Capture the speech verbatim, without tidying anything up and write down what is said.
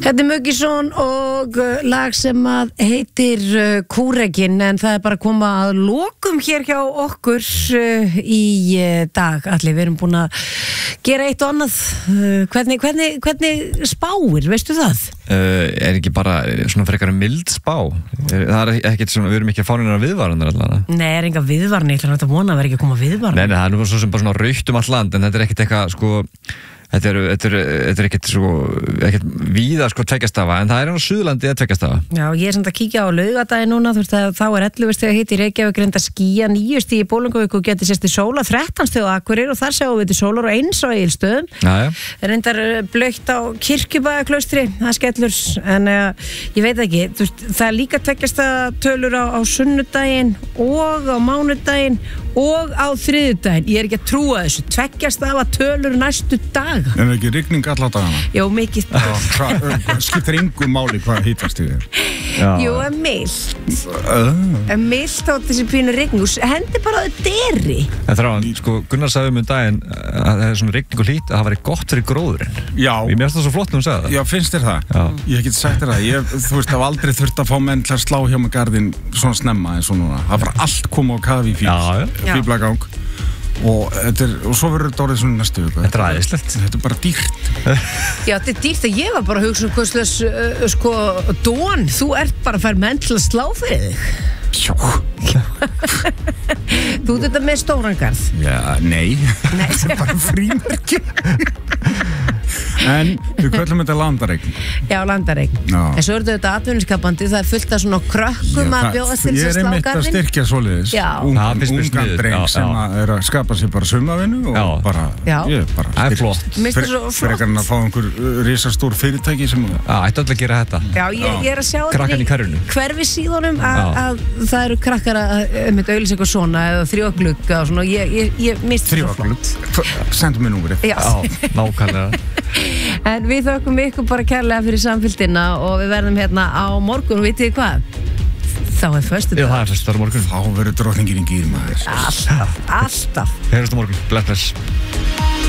Þetta er Muggisson og lag sem að heitir Kúrekinn, en það er bara að koma að lokum hér hjá okkur í dag. Allir, við erum búin að gera eitt og annað. Hvernig, hvernig, hvernig spáir, veistu það? Uh, er ekki bara svona frekar mild spá? Það er ekkert svona, við erum ekki að fá neina viðvaranir allavega. Nei, er enga viðvarni, ég ætla að vona að vera ekki að koma viðvarni. Nei, nei, það er nú svo sem bara svona rautt um allt land, en þetta er ekkert eitthvað, sko, Þetta er, þetta er, þetta er ekkert svo, ekkert víða sko tveggjastafa, en það er á Suðurlandi eða tveggjastafa. Já, ég er samt að kíkja á Laugardaginn núna, þú veist að þá er ellefu stiga hiti í Reykjavík, reynda skýja, níu stig í Bolungarvík og geti sést í sóla, þrettán stig á Akureyri og þar sjáum við til sólar og eins á Egilsstöðum. Já, já. Reyndar blautt á Kirkjubæjarklaustri, það skellur, en uh, ég veit ekki, þú veist, það er líka tveggjastafa tölur á, á sunnudaginn og á mánudaginn og á þriðjudaginn. Ég er ekki að trúa þessu, tveggjastafa tölur næstu daga. En ekki rigning alla dagana? Jó, mikið. Skiptir engu máli hvað hitastig er. Jú, en mild. En mild á þessi pínu rigning. Hendi bara að þetta deri. En það er sko, Gunnar sagði um um daginn að það er svona rigning og hlýtt, að það væri gott fyrir gróðurinn. Já. Ég mér finnst það svo flott um að segja það. Já, finnst þér það? Já. Ég get sagt þér það. Ég, þú veist, haf aldrei þurft að fá menn til að slá hjá með garðinn svona snemma eins og núna. Það var allt koma á kafi í fíl, fíblagang. Og, er, og svo verður þetta orðið svona næstu viku. Þetta er æðislegt. Þetta er bara dýrt. Já, þetta er dýrt að ég var bara að hugsa um hvað slags, uh, sko, Dón, þú ert bara að fara menn til að slá fyrir þig. Jó. Þú þetta með stórangarð? Já, nei. Nei. Þetta er bara frímerki. En við köllum þetta landareign. Já, landareign. En svo er þetta atvinnuskapandi, það er fullt af svona krökkum að bjóðast til þess að slá garðinn. Ég er einmitt að styrkja svoleiðis. Ungan dreng sem er að skapa sér bara sumavinnu og bara, ég er bara það er flott. Frekar en að fá einhver risastór fyrirtæki sem Já, ætti öll að gera þetta. Já, ég, ég er að sjá Krakkan í hverfinu. Hverfi síðunum að, að það eru krakkar að með auðlis eitthvað svona eða þrjóglugga og svona, ég, ég, ég misti það flott. Sendum mér númerið. Já, nákvæmlega. En við þökkum ykkur bara kærlega fyrir samfylgdina og við verðum hérna á morgun og vitið þið hvað? Þá er föstudag. Já, það er föstudag á morgun. Þá verður drottningin í gýr, maður. Alltaf, alltaf. Heyrjumst á morgun. Bless, bless.